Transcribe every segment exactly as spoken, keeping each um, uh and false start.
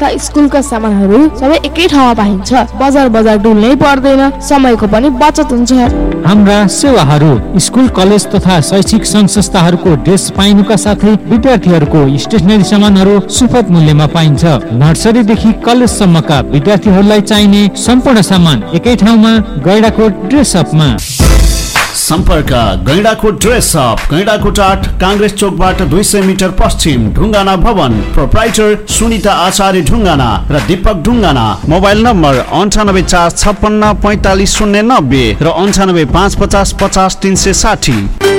तथा स्कुलका सामानहरू सबै एकै ठाउँमा पाइन्छ। बजार बजार डुल्नै पर्दैन, समयको पनि बचत हुन्छ। हाम्रा सेवाहरू स्कुल कलेज तथा शैक्षिक संघ संस्थाहरूको ड्रेस पाइनुका साथै विद्यार्थीहरूको स्टेशनरी सामानहरू सुपथ मूल्यमा पाइन्छ। नर्सरीदेखि कलेजसम्मका विद्यार्थीहरूलाई चाहिने सम्पूर्ण सामान एकै ठाउँमा गैंडाकोट ड्रेस अपमा। सम्पर्क गैंडाकोट ड्रेस अप, गैंडाकोट आठ, कांग्रेस चौकबाट दुई सय मिटर पश्चिम, ढुङ्गाना भवन। प्रोप्राइटर सुनिता आचार्य ढुङ्गाना र दीपक ढुङ्गाना। मोबाइल नम्बर अन्ठानब्बे चार छप्पन्न पैँतालिस शून्य नब्बे र अन्ठानब्बे पाँच पचास पचास तिन सय साठी।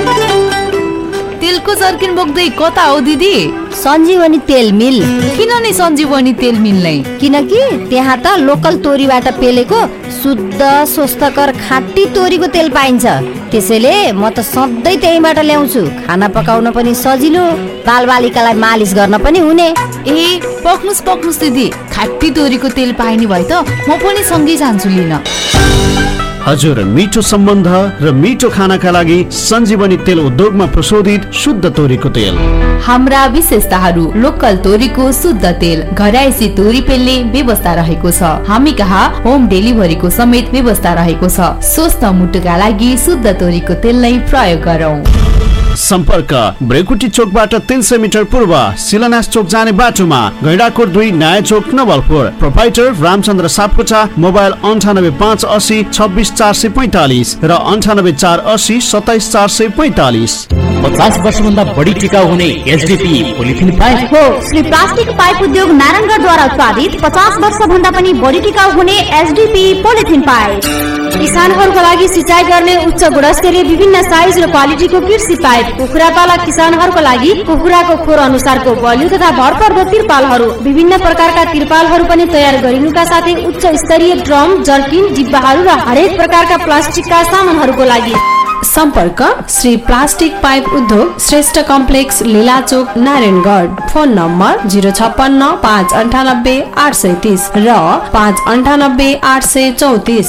तेलको जर्किन बोक्दै कता हो दिदी? सञ्जीवनी तेल मिल। किन नि सञ्जीवनी तेल मिल नै? किनकि त्यहाँ त लोकल तोरीबाट पेलेको शुद्ध स्वस्थकर खाँटी तोरीको तेल पाइन्छ। त्यसैले म त सधैँ त्यहीबाट ल्याउँछु। खाना पकाउन पनि सजिलो, बालबालिकालाई मालिस गर्न पनि हुने। ए पक्नुस् पक्नुस् दिदी, खाँटी तोरीको तेल पाइने भए त म पनि सँगै जान्छु लिन। हजुर, मिठो सम्बन्ध र मिठो खानाका लागि सञ्जीवनी तेल उद्योगमा प्रशोधित शुद्ध तोरीको तेल। हाम्रा विशेषताहरू: लोकल तोरीको शुद्ध तेल, घरायसी तोरी पेल्ने व्यवस्था रहेको छ। हामी कहाँ होम डेलिभरीको समेत व्यवस्था रहेको छ। स्वस्थ मुटुका लागि शुद्ध तोरीको तेल नै प्रयोग गरौँ। सम्पर्क ब्रेकुटी चोकबाट तीन सय मिटर पूर्व, शिलान्यास चोक जाने बाटोमा, गैंडाकोट दुई, नयाँ चोक नवलपुर। प्रोप्राइटर रामचन्द्र सापकोटा। मोबाइल अन्ठानब्बे पाँच असी छब्बिस चार सय पैँतालिस र अन्ठानब्बे चार असी सत्ताइस चार सय पैँतालिस। पचास वर्षभन्दा बढी टिकाउ हुने एचडीपी पोलिथिन पाइप हो। श्री प्लास्टिक पाइप उद्योग नारायणगढद्वारा उत्पादित पचास वर्षभन्दा पनि बढी टिकाउ हुने एचडीपी पोलिथिन पाइप। किसानहरूका लागि सिँचाइ गर्ने उच्च गुणस्तरीय विभिन्न साइज र क्वालिटीको कृषि पाइप। कुखुरा पालक किसानहरूका लागि कुखुराको खोर अनुसारको बलियो तथा भरपर्दो तिरपालहरू, विभिन्न प्रकारका तिरपालहरू पनि तयार गरिनुका साथै उच्च स्तरीय ड्रम, जर्किन, डिब्बाहरू र हरेक प्रकारका प्लास्टिकका सामानहरूको लागि सम्पर्क श्री प्लास्टिक पाइप उद्योग, Shrestha complex, लीलाचोक, Narayangarh. Phone number zero छप्पन्न पाँच अन्ठानब्बे आठ सय तिस र पाँच अन्ठानब्बे आठ सय चौतिस।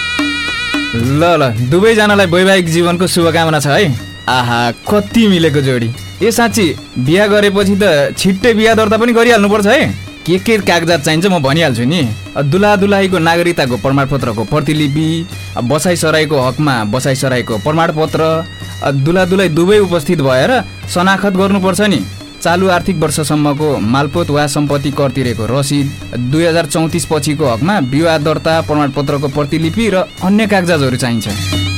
ल ल दुवैजनालाई वैवाहिक जीवनको शुभकामना छ है। आहा कति मिलेको जोडी। ए साँच्ची बिहा गरेपछि त छिट्टै बिहा दर्ता पनि गरिहाल्नुपर्छ है। के के कागजात चाहिन्छ म भनिहाल्छु नि। दुला दुलाहीको नागरिकताको प्रमाणपत्रको प्रतिलिपि, बसाइसराईको हकमा बसाइसराईको प्रमाणपत्र, दुला दुलाई दुवै उपस्थित भएर शनाखत गर्नुपर्छ नि। चालु आर्थिक वर्षसम्मको मालपोत वा सम्पत्ति कर तिरेको रसिद, दुई हजार चौतिस पछिको हकमा विवाह दर्ता प्रमाणपत्रको प्रतिलिपि र अन्य कागजातहरू चाहिन्छ।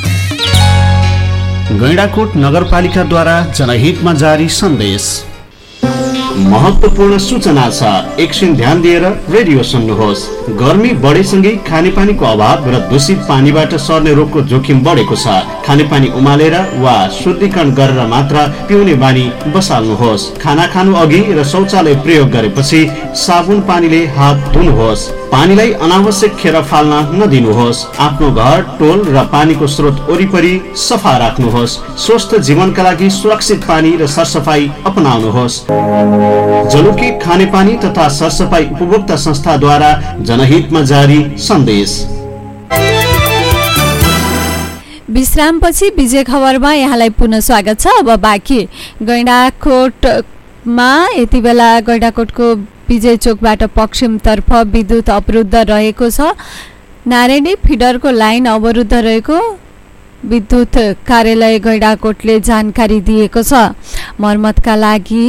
गैंडाकोट नगरपालिकाद्वारा जनहितमा जारी सन्देश। महत्त्वपूर्ण सूचना छ, एकछिन ध्यान दिएर रेडियो सुन्नुहोस्। गर्मी बढेसँगै खानेपानीको अभाव र दूषित पानीबाट सर्ने रोगको जोखिम बढेको छ। खानेपानी उमालेर वा शुद्धिकरण गरेर मात्र पिउने बानी बसाल्नुहोस्। खाना खानु अघि र शौचालय प्रयोग गरेपछि साबुन पानीले हात धुनुहोस्। पानीलाई अनावश्यक खेर फाल्न नदिनुहोस्। आफ्नो घर, टोल र पानीको स्रोत वरिपरि सफा राख्नुहोस्। स्वस्थ जीवनका लागि सुरक्षित पानी र सरसफाई अपनाउनुहोस्। जलुकी खानेपानी तथा सरसफाई उपभोक्ता संस्थाद्वारा जनहितमा जारी सन्देश। विश्रामपछि विजय खबरमा यहाँलाई पुनः स्वागत छ। अब बाँकी गैंडाकोटमा यति बेला गैंडाकोटको विजय चोकबाट पश्चिमतर्फ विद्युत अवरुद्ध रहेको छ। नारायणी फिडरको लाइन अवरुद्ध रहेको विद्युत कार्यालय गैंडाकोटले जानकारी दिएको छ। मर्मतका लागि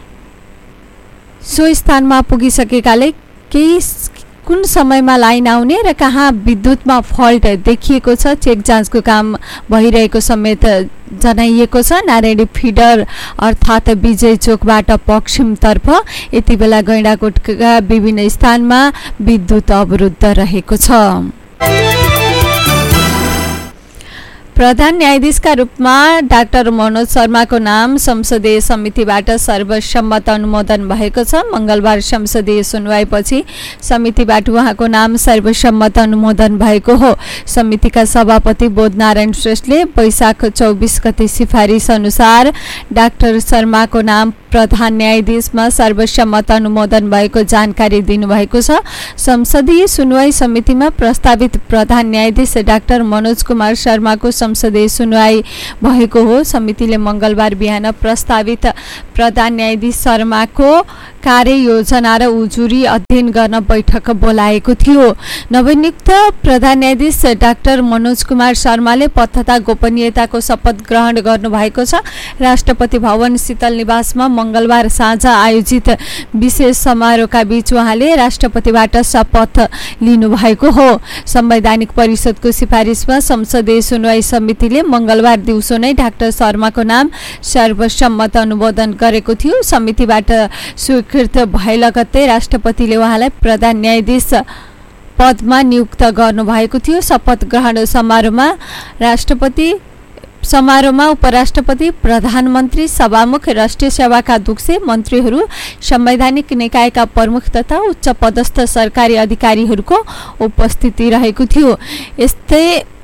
सो स्थानमा पुगिसकेकाले केही कुन समयमा लाइन आउने र कहाँ विद्युतमा फल्ट देखिएको छ चेक जाँचको काम भइरहेको समेत जनाइएको छ। नारायणी फिडर अर्थात् विजय चोकबाट पश्चिमतर्फ यति बेला गैंडाकोटका विभिन्न स्थानमा विद्युत अवरुद्ध रहेको छ। प्रधान न्यायाधीशका रूपमा डाक्टर मनोज शर्माको नाम संसदीय समितिबाट सर्वसम्मत अनुमोदन भएको छ। मंगलबार संसदीय सुनवाईपछि समितिबाट उहाँको नाम सर्वसम्मत अनुमोदन भएको हो। समितिका सभापति बोधनारायण श्रेष्ठले वैशाख चौबीस गते सिफारिस अनुसार डाक्टर शर्माको नाम प्रधान न्यायाधीशमा सर्वसम्मत अनुमोदन भएको जानकारी दिनुभएको छ। संसदीय सुनवाई समितिमा प्रस्तावित प्रधान न्यायाधीश डाक्टर मनोज कुमार शर्माको संसदीय सुनवाई भएको हो। समितिले मंगलबार बिहान प्रस्तावित प्रधान न्यायाधीश शर्माको कार्ययोजना र उजुरी अध्ययन गर्न बैठक बोलाएको थियो। नवनियुक्त प्रधान न्यायाधीश डाक्टर मनोज कुमार शर्माले पद तथा गोपनीयताको शपथ ग्रहण गर्नुभएको छ। राष्ट्रपति भवन शीतल निवासमा मङ्गलबार साँझ आयोजित विशेष समारोहका बीच उहाँले राष्ट्रपतिबाट शपथ लिनुभएको हो। संवैधानिक परिषदको सिफारिसमा संसदीय सुनवाई समितिले मङ्गलबार दिउँसो नै डाक्टर शर्माको नाम सर्वसम्मत अनुमोदन गरेको थियो। समितिबाट स्वीकृत भए लगत्तै राष्ट्रपतिले उहाँलाई प्रधान न्यायाधीश पदमा नियुक्त गर्नुभएको थियो। शपथ ग्रहण समारोहमा राष्ट्रपति समारोहमा उपराष्ट्रपति, प्रधानमन्त्री, सभामुख, राष्ट्रिय सेवाका अध्यक्ष, मन्त्रीहरू, संवैधानिक निकायका प्रमुख तथा उच्च पदस्थ सरकारी अधिकारीहरूको उपस्थिति रहेको थियो। यस्तै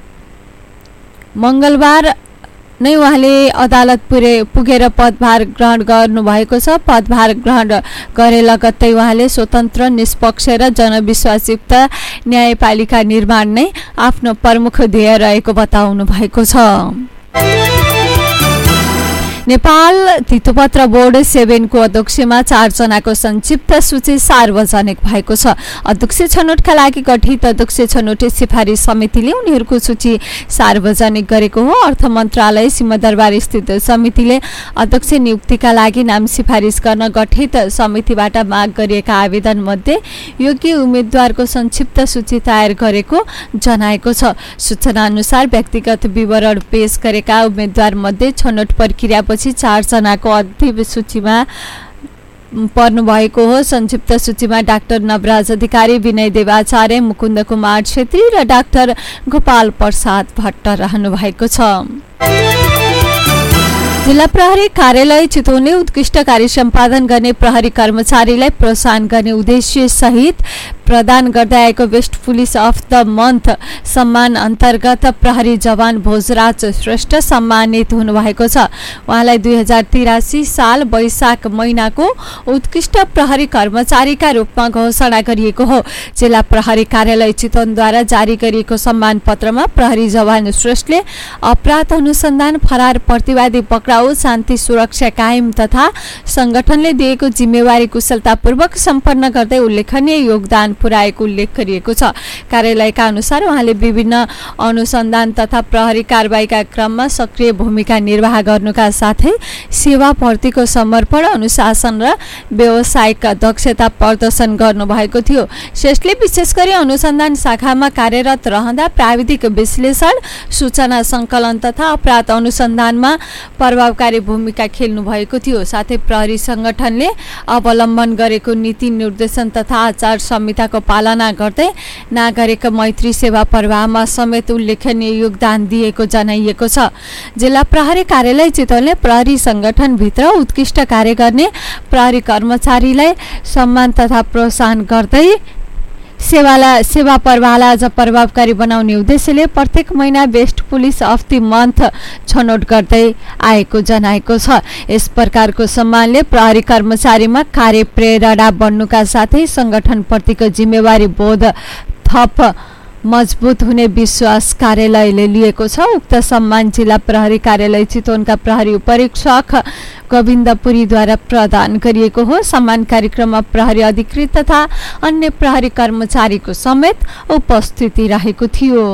मङ्गलबार नै उहाँले अदालत पुगे पुगेर पदभार ग्रहण गर्नुभएको छ। पदभार ग्रहण गरे लगत्तै उहाँले स्वतन्त्र, निष्पक्ष र जनविश्वासयुक्त न्यायपालिका निर्माण नै आफ्नो प्रमुख ध्येय रहेको बताउनु भएको छ। नेपाल धितोपत्र बोर्ड सेभेनको अध्यक्षमा चारजनाको संक्षिप्त सूची सार्वजनिक भएको छ। अध्यक्ष छनौटका लागि गठित अध्यक्ष छनौट सिफारिस समितिले उनीहरूको सूची सार्वजनिक गरेको हो। अर्थ मन्त्रालय सिंहदरबार स्थित समितिले अध्यक्ष नियुक्तिका लागि नाम सिफारिस गर्न गठित समितिबाट माग गरिएका आवेदन मध्ये योग्य उम्मेद्वारको संक्षिप्त सूची तयार गरेको जनाएको छ। सूचना अनुसार व्यक्तिगत विवरण पेश गरेका उम्मेद्वार मध्ये छनौट प्रक्रिया पछि चारजनाको अन्तिम सूचीमा पर्नुभएको हो। संक्षिप्त सूचीमा डाक्टर नवराज अधिकारी, विनय देवाचार्य, मुकुन्द कुमार छेत्री र डाक्टर गोपाल प्रसाद भट्ट रहनु भएको छ। जिल्ला प्रहरी कार्यालय चितवनले उत्कृष्ट कार्य सम्पादन गर्ने प्रहरी कर्मचारीलाई प्रोत्साहन गर्ने उद्देश्य सहित प्रदान गर्दै आएको best police of the month सम्मान अन्तर्गत प्रहरी जवान भोजराज श्रेष्ठ सम्मानित हुनुभएको छ। उहाँलाई दुई हजार तिरासी साल वैशाख महिनाको उत्कृष्ट प्रहरी कर्मचारीका रूपमा घोषणा गरिएको हो। जिल्ला प्रहरी कार्यालय चितवनद्वारा जारी गरिएको सम्मान पत्रमा प्रहरी जवान श्रेष्ठले अपराध अनुसन्धान, फरार प्रतिवादी पक्राउ, शान्ति सुरक्षा कायम तथा संगठनले दिएको जिम्मेवारी कुशलतापूर्वक सम्पन्न गर्दै उल्लेखनीय योगदान पुर्याएको उल्लेख गरिएको छ। कार्यालयका अनुसार उहाँले विभिन्न अनुसन्धान तथा प्रहरी कारबाहीका क्रममा सक्रिय भूमिका निर्वाह गर्नुका साथै सेवा प्रतिको समर्पण, अनुशासन र व्यावसायिक दक्षता प्रदर्शन गर्नुभएको थियो। श्रेष्ठले विशेष गरी अनुसन्धान शाखामा कार्यरत रहँदा प्राविधिक विश्लेषण, सूचना सङ्कलन तथा अपराध अनुसन्धानमा प्रभावकारी भूमिका खेल्नु भएको थियो। साथै प्रहरी संगठनले अवलम्बन गरेको नीति निर्देशन तथा आचार संहिताको पालना गर्दै नागरिक मैत्री सेवा प्रवाहमा समेत उल्लेखनीय योगदान दिएको जनाइएको छ। जिल्ला प्रहरी कार्यालय चितवनले प्रहरी संगठनभित्र उत्कृष्ट कार्य गर्ने प्रहरी कर्मचारीलाई सम्मान तथा प्रोत्साहन गर्दै सेवालाई सेवा प्रवाहलाई अझ प्रभावकारी बनाउने उद्देश्यले प्रत्येक महिना best police of the month छनौट गर्दै आएको जनाएको छ। यस प्रकारको सम्मानले प्रहरी कर्मचारीमा कार्य प्रेरणा बढ्नुका साथै संगठनप्रतिको जिम्मेवारी बोध थप मजबुत हुने विश्वास कार्यालयले लिएको छ। उक्त सम्मान जिल्ला प्रहरी कार्यालय चितवनका प्रहरी उपरीक्षक गोविन्दपुरीद्वारा प्रदान गरिएको हो। सम्मान कार्यक्रममा प्रहरी अधिकृत तथा अन्य प्रहरी कर्मचारीको समेत उपस्थिति रहेको थियो।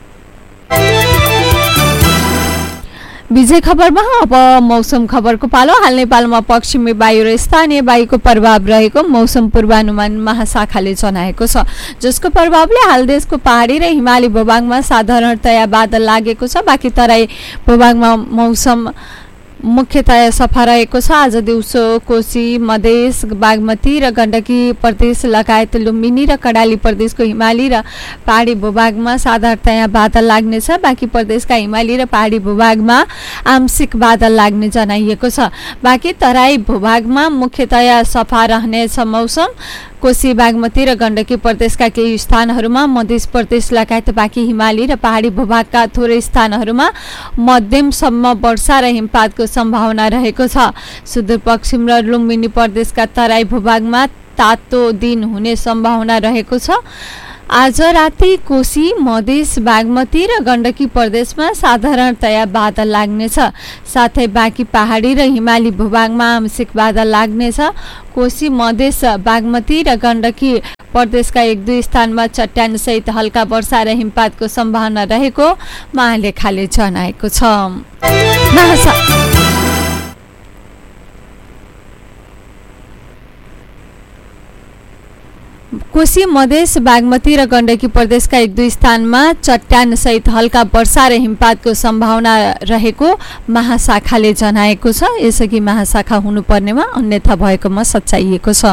विजय खबरमा अब मौसम खबरको पालो। हाल नेपालमा पश्चिमी वायु र स्थानीय वायुको प्रभाव रहेको मौसम पूर्वानुमान महाशाखाले जनाएको छ, जसको प्रभावले हाल देशको पहाडी र हिमाली भूभागमा साधारणतया बादल लागेको छ। बाँकी तराई भूभागमा मौसम मुख्यतया सफा रहेको छ। आज दिउँसो कोशी, मधेस, बागमती र गण्डकी प्रदेश लगायत लुम्बिनी र कर्णाली प्रदेशको हिमाली र पहाडी भूभागमा साधारणतया बादल लाग्नेछ। बाँकी प्रदेशका हिमाली र पहाडी भूभागमा आंशिक बादल लाग्ने जनाइएको छ। बाँकी तराई भूभागमा मुख्यतया सफा रहनेछ मौसम। कोशी, बागमती र गण्डकी प्रदेशका केही स्थानहरूमा, मध्य प्रदेश लगायत बाँकी हिमाली र पहाडी भूभागका थोरै स्थानहरूमा मध्यमसम्म वर्षा र हिमपातको सम्भावना रहेको छ। सुदूरपश्चिम र लुम्बिनी प्रदेशका तराई भूभागमा तातो दिन हुने सम्भावना रहेको छ। आज राति कोशी मधेस बागमती र गण्डकी प्रदेशमा साधारणतया बादल लाग्नेछ। साथै बाँकी पहाडी र हिमाली भूभागमा आंशिक बादल लाग्नेछ। कोशी मधेस बागमती र गण्डकी प्रदेशका एक दुई स्थानमा चट्यान सहित हल्का वर्षा र हिमपातको सम्भावना रहेको महालेखाले जनाएको छ। कोशी मधेस बागमती र गण्डकी प्रदेशका एक दुई स्थानमा चट्यान सहित हल्का वर्षा र हिमपातको सम्भावना रहेको महाशाखाले जनाएको छ। यसअघि महाशाखा हुनुपर्नेमा अन्यथा भएकोमा सच्याइएको छ।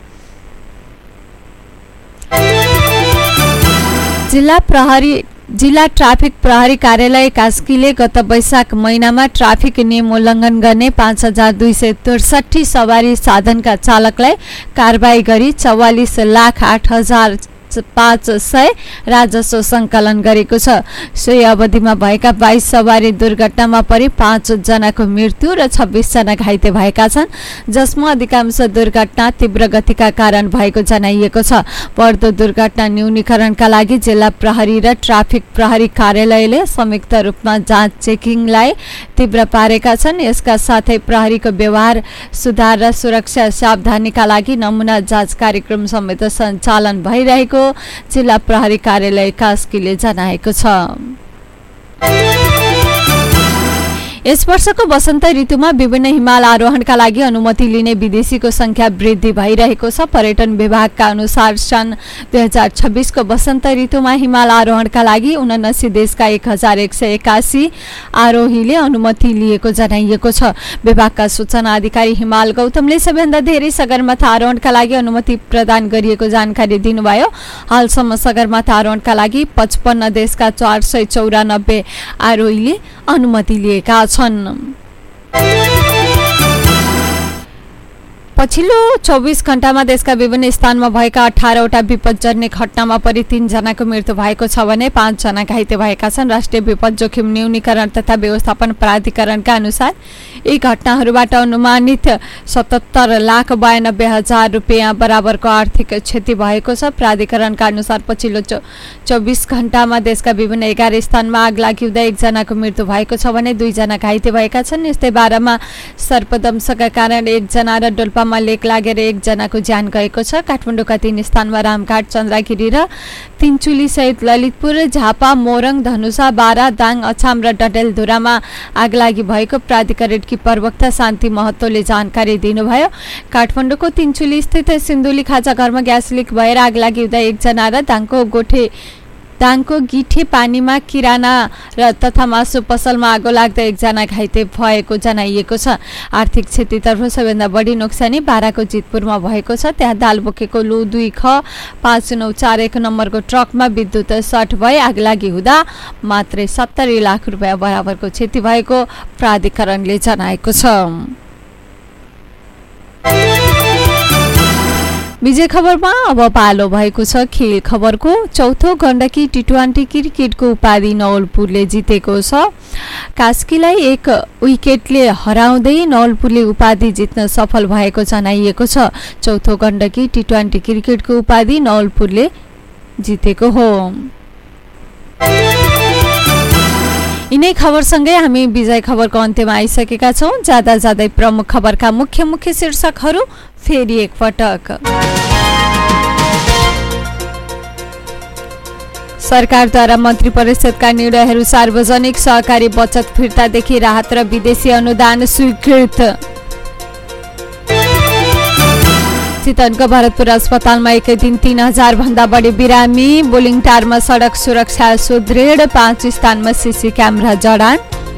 जिल्ला प्रहरी जिल्ला ट्राफिक प्रहरी कार्यालय कास्कीले गत वैशाख महिनामा ट्राफिक नियम उल्लङ्घन गर्ने पाँच हजार दुई सय त्रिसठी सवारी साधनका चालकलाई कारबाही गरी चौवालिस लाख आठ हजार पाँच सय राजस्व सङ्कलन गरेको छ। सोही अवधिमा भएका बाइस सवारी दुर्घटनामा परि पाँच जनाको मृत्यु र छब्बिस जना घाइते भएका छन्, जसमा अधिकांश दुर्घटना तीव्र गतिका कारण भएको जनाइएको छ। बढ्दो दुर्घटना न्यूनीकरणका लागि जिल्ला प्रहरी र ट्राफिक प्रहरी कार्यालयले संयुक्त रूपमा जाँच चेकिङलाई तीव्र पारेका छन्। यसका साथै प्रहरीको व्यवहार सुधार र सुरक्षा सावधानीका लागि नमुना जाँच कार्यक्रम समेत सञ्चालन भइरहेको जिल्ला प्रहरी कार्यालय कास्कीले जनाएको छ। यस वर्षको वसन्त ऋतुमा विभिन्न हिमाल आरोहणका लागि अनुमति लिने विदेशीको संख्या वृद्धि भइरहेको छ। पर्यटन विभागका अनुसार सन् दुई हजार छब्बीसको वसन्त ऋतुमा हिमाल आरोहणका लागि उनासी देशका एक हजार एक सय एकासी आरोहीले अनुमति लिएको जनाइएको छ। विभागका सूचना अधिकारी हिमाल गौतमले सबैभन्दा धेरै सगरमाथा आरोहणका लागि अनुमति प्रदान गरिएको जानकारी दिनुभयो। हालसम्म सगरमाथा आरोहणका लागि पचपन्न देशका चार सय चौरानब्बे आरोहीले अनुमति लिएका छन्। पछिल्लो चौबिस घण्टामा देशका विभिन्न स्थानमा भएका अठारवटा विपदजन्य घटनामा परि तीन जनाको मृत्यु भएको छ भने पाँच जना घाइते भएका छन्। राष्ट्रिय विपद जोखिम न्यूनीकरण तथा व्यवस्थापन प्राधिकरणका अनुसार यी घटनाहरूबाट अनुमानित सतहत्तर लाख बयानब्बे हजार रुपियाँ बराबरको आर्थिक क्षति भएको छ। प्राधिकरणका अनुसार पछिल्लो चौबिस घण्टामा देशका विभिन्न एघार स्थानमा आग लागिँदा एकजनाको मृत्यु भएको छ भने दुईजना घाइते भएका छन्। यस्तै बाह्रमा सर्पदंशका कारण एकजना र डोल्पामा लेक लागेर एकजनाको ज्यान गएको छ। काठमाडौँका तीन स्थानमा रामघाट, चन्द्रागिरी र तिनचुली सहित ललितपुर, झापा, मोरङ, धनुषा, बारा, दाङ, अछाम र डडेलधुरामा आगलागी भएको प्राधिकरणकी प्रवक्ता शान्ति महतोले जानकारी दिनुभयो। काठमाडौँको तिनचुली स्थित सिन्धुली खाजा घरमा ग्यास लिक भएर आगलागी हुँदा एकजना र दाङको गोठे दाङको गिठे पानीमा किराना र तथा मासु पसलमा आगो लाग्दा एकजना घाइते भएको जनाइएको छ। आर्थिक क्षतितर्फ सबैभन्दा बढी नोक्सानी बाराको जितपुरमा भएको छ। त्यहाँ दाल बोकेको लु दुई ख पाँच नौ चार एक नम्बरको ट्रकमा विद्युत सर्ट भए आगलागी हुँदा मात्रै सत्तरी लाख रुपियाँ बराबरको क्षति भएको प्राधिकरणले जनाएको छ। विजय खबरमा अब पालो भएको छ खेल खबरको। चौथो गण्डकी टी ट्वेन्टी क्रिकेटको उपाधि नवलपुरले जितेको छ। कास्कीलाई एक विकेटले हराउँदै नवलपुरले उपाधि जित्न सफल भएको जनाइएको छ। चौथो गण्डकी टी ट्वेन्टी क्रिकेटको उपाधि नवलपुरले जितेको हो। यिनै खबरसँगै हामी विजय खबरको अन्त्यमा आइसकेका छौँ। जाँदा जाँदै प्रमुख खबरका मुख्य मुख्य शीर्षकहरू फेरि एकपटक। सरकारद्वारा मन्त्री परिषदका निर्णयहरू सार्वजनिक, सहकारी बचत फिर्तादेखि राहत र विदेशी अनुदान स्वीकृत। चितवनको भरतपुर अस्पतालमा एकै दिन तीन हजार भन्दा बढी बिरामी। बोलिङटारमा सडक सुरक्षा सुदृढ, पाँच स्थानमा सीसी क्यामेरा जडान।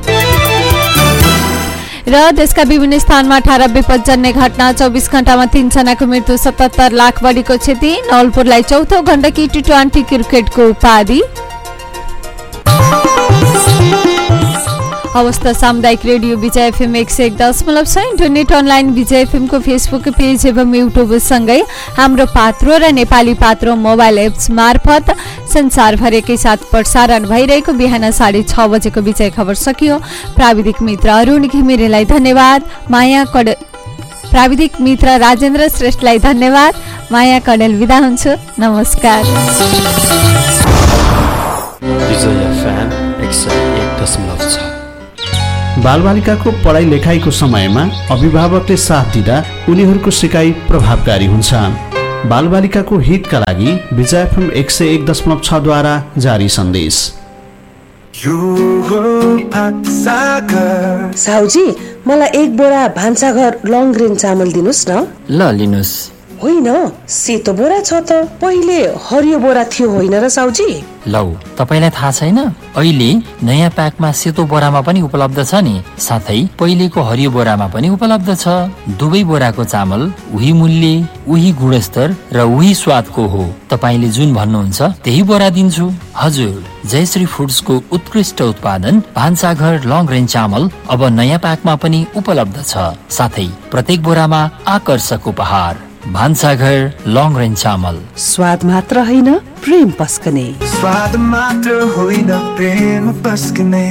र देशका विभिन्न स्थानमा अठार विपदजन्य घटना, चौबिस घण्टामा तीन जनाको मृत्यु, सतहत्तर लाख बढीको क्षति। नवलपुरलाई चौथो गण्डकी टी ट्वेन्टी क्रिकेटको उपाधि। अवस्था सामुदायिक रेडियो विजय एफएम एक सय एक दशमलव छ, इन्टरनेट अनलाइन विजय एफएमको फेसबुक पेज एवं युट्युबसँगै हाम्रो पात्रो र नेपाली पात्रो मोबाइल एप्स मार्फत संसारभर एकै साथ प्रसारण भइरहेको बिहान साढे छ बजेको विजय खबर सकियो। प्राविधिक मित्र अरुण घिमिरेलाई धन्यवाद। माया कड प्राविधिक मित्र राजेन्द्र श्रेष्ठलाई धन्यवाद। माया कडेल बिदा हुन्छु, नमस्कार। बालबालिकाको पढाइ लेखाइको समयमा अभिभावकले साथ दिँदा उनीहरूको सिकाइ प्रभावकारी हुन्छ। बालबालिकाको हितका लागि विजय एफएम एक सय एक दशमलव छ द्वारा जारी सन्देश। साहुजी, मलाई एक बोरा भान्साघर लङ ग्रेन चामल दिनुहोस् न। ल लिनुहोस्। होइन, सेतो बोरा छ त, पहिले हरियो बोरा थियो होइन र साहुजी? लौ, तपाईलाई थाहा छैन? अहिले नयाँ प्याकमा सेतो बोरामा पनि उपलब्ध छ नि, साथै पहिलेको हरियो बोरामा पनि उपलब्ध छ। दुवै बोराको चामल उही मूल्य, उही गुणस्तर र उही स्वादको हो। तपाईले जुन भन्नुहुन्छ त्यही बोरा दिन्छु। हजुर, जयश्री फुड्सको उत्कृष्ट उत्पादन भान्साघर लङ रेन्ज चामल अब नयाँ प्याकमा पनि उपलब्ध छ, साथै प्रत्येक बोरामा आकर्षक उपहार। भान्साघर लङ रेन्ज चामल, स्वाद मात्र होइन प्रेम पस्कने। स्वाद मात्र होइन प्रेम पस्कने।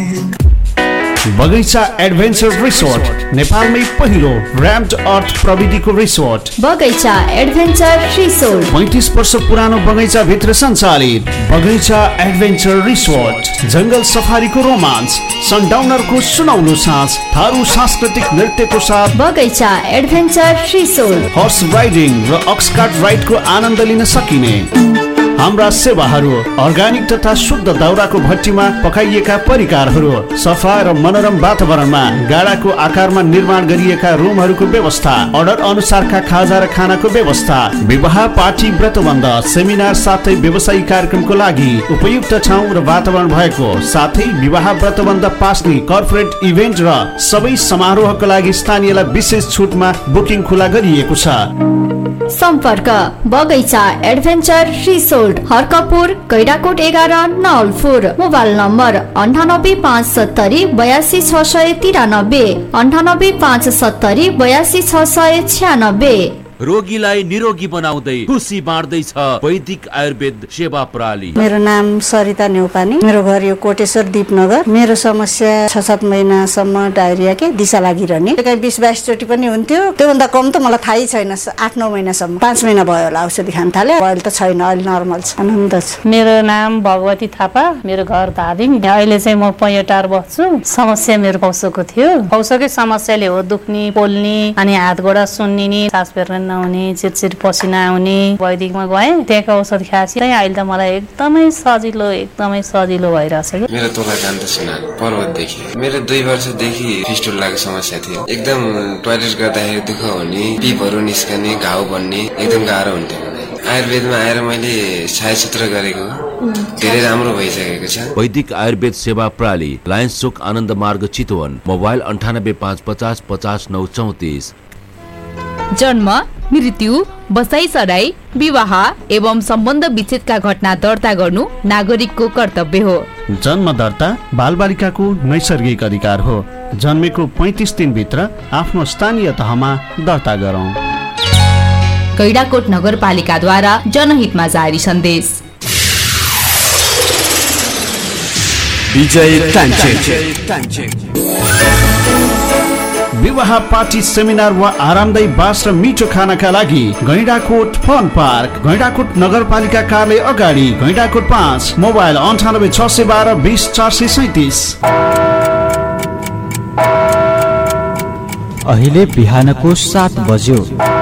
बगैँचा एडभेन्चर रिसोर्ट नेपालमै पहिलो र्याम्ड अर्थ प्रविधिको रिसोर्ट बगैँचा एडभेन्चर रिसोर्ट। पैंतीस वर्ष पुरानो बगैँचा भित्र सञ्चालित बगैँचा एडभेन्चर रिसोर्ट। जंगल सफारीको रोमान्स, सनडाउनरको सुनौलो साँझ, थारू सांस्कृतिक नृत्यको साथ बगैँचा एडभेन्चर रिसोर्ट। हर्स राइडिङ र अक्सकार्ट राइडको आनन्द लिन सकिने हाम्रा सेवाहरू अर्ग्यानिक तथा शुद्ध दाउराको भट्टीमा पकाइएका परिकारहरू, सफा र मनोरम वातावरणमा गाडाको आकारमा निर्माण गरिएका रुमहरूको व्यवस्था, अर्डर अनुसारका खाजा र खानाको व्यवस्था, विवाह पार्टी व्रतबन्ध सेमिनार साथै व्यवसायिक कार्यक्रमको लागि उपयुक्त ठाउँ र वातावरण भएको, साथै विवाह व्रतबन्ध पास्ने कर्पोरेट इभेन्ट र सबै समारोहको लागि स्थानीयलाई विशेष छुटमा बुकिङ खुला गरिएको छ। सम्पर्क बगैँचा एडभेन्चर रिसोर्ट, हर्कपुर, गैडाकोट एघार, नवलपुर। मोबाइल नम्बर अन्ठानब्बे पाँच सत्तरी बयासी छ सय तिरानब्बे, अन्ठानब्बे पाँच सत्तरी बयासी छ सय छ्यानब्बे। रोगीलाई निरोगी बनाउँदै खुसी बाँड्दैछ वैदिक आयुर्वेद सेवा प्रणाली। मेरो नाम सरिता नेउपानी, मेरो घर यो कोटेश्वर दीपनगर। मेरो समस्या छ सात महिनासम्म डायरिया के दिशा लागिरहने, कहीँ बिस बाइस चोटि पनि हुन्थ्यो। त्योभन्दा कम त मलाई थाहै छैन, आठ नौ महिनासम्म। पाँच महिना भयो होला औषधि खान थाले, अहिले त छैन, अहिले नर्मल छ, आनन्द छ। मेरो नाम भगवती थापा, मेरो घर धादिङ। अहिले चाहिँ म पैँटार बस्छु। समस्या मेरो पौसोको थियो, पौसोकै समस्याले हो दुख्ने, पोल्ने, अनि हात गोडा सुन्निने, सास फेर्न नहुने, चिरचिर पसिना आउने। वैदिकमा गएँ, त्यहाँको औषध खाएपछि अहिले त मलाई एकदमै सजिलो एकदमै सजिलो भइरहेछ। मेरो तोला जान्द सुना पर्वतदेखि मेरो दुई वर्षदेखि फिस्टुलाको समस्या थियो। एकदम टोयलेट गर्दाखेरि दुःख हुने, पिपहरू निस्कने, घाउ बन्ने, एकदम गाह्रो हुन्थ्यो। आयुर्वेदमा आएर मैले छायाचित्र गरेको धेरै राम्रो भइसकेको छ। वैदिक आयुर्वेद सेवा प्रणाली, लायन्स चोक, आनन्द मार्ग, चितवन। मोबाइल अन्ठानब्बे पाँच पचास पचास नौ चौतिस। जन्म, मृत्यु, बसाइसराई, विवाह एवं सम्बन्ध विच्छेदका घटना दर्ता गर्नु नागरिकको कर्तव्य हो। जन्म दर्ता बालबालिकाको नैसर्गिक अधिकार हो। जन्मेको पैंतीस दिनभित्र आफ्नो स्थानीय तहमा दर्ता गरौँ। गैडाकोट नगरपालिकाद्वारा जनहितमा जारी सन्देश। विजय टाइम विवाह पार्टी सेमिनार वा आरामदायी बास र मिठो खानाका लागि गैडाकोट फन पार्क, गैडाकोट नगरपालिका कार्यालय अगाडि, गैडाकोट पाँच। मोबाइल अन्ठानब्बे छ सय बाह्र बिस चार सय सैतिस। अहिले बिहानको सात बज्यो।